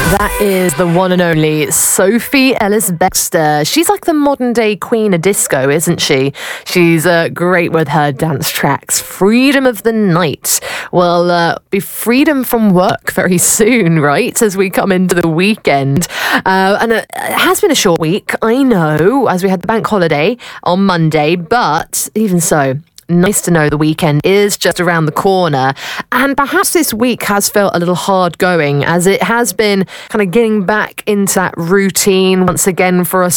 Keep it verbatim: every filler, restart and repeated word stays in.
That is the one and only Sophie Ellis-Bextor. She's like the modern day queen of disco, isn't she? She's uh, great with her dance tracks. Freedom of the night. Well, uh, be freedom from work very soon, right? As we come into the weekend. Uh, and it has been a short week, I know, as we had the bank holiday on Monday, but even so, nice to know the weekend is just around the corner. And perhaps this week has felt a little hard going, as it has been kind of getting back into that routine once again for us